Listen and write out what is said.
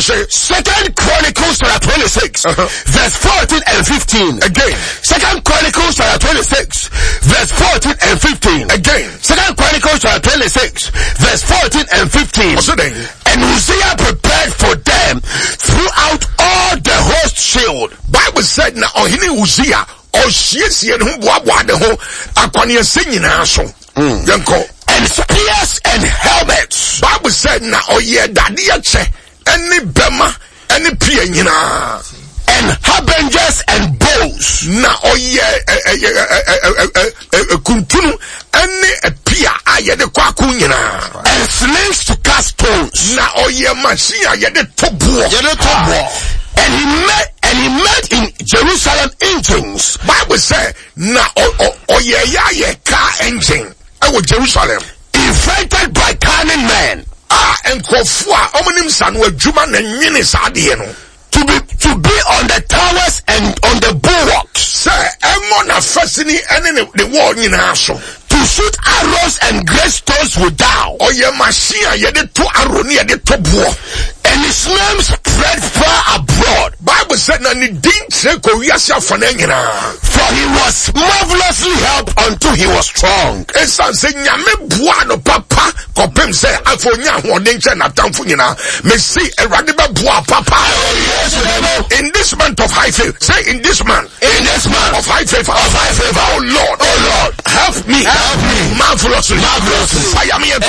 Second Chronicles chapter 26, verse 14 and 15. Again. Second Chronicles chapter 26, verse 14 and 15. Again. Second Chronicles chapter 26, verse 14 and 15. And Uzziah prepared for them throughout all the host shield. Bible said na ohini Uzziah o hiesie ne ho boaboa ne ho akwane se nyina so. And spears and helmets. Bible said na oye dade ache any bema any pie nyina. And harbingers and bows. Na oye kuntunu any pia ayede kwaku nyina. And slings to cast stones. Na oye machine ayede tobo. And he made in Jerusalem engines. Bible say na oye ya car engine with Jerusalem invented by cunning men. And kofua omonim sanu adwuma na nyine saade no. To be on the towers and on the bulwarks. Say emo na fasini ene the wall nyina so. To shoot arrows and great stones without. Oye machine yede to arrow ni yede to buo. And his name spread far abroad. Bible said na ni din tre ko wiase afana nyina. For he was marvelously helped until he was strong. Esan se nyame bua no papa kopem se afonya hoden che na tamfo nyina. Me see erade be bua papa. In this month of high favor, say in this month of high favor, oh Lord, help me, marvelously. I am here.